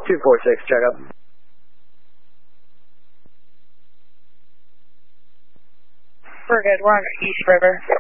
246, check up. We're good. We're on East River.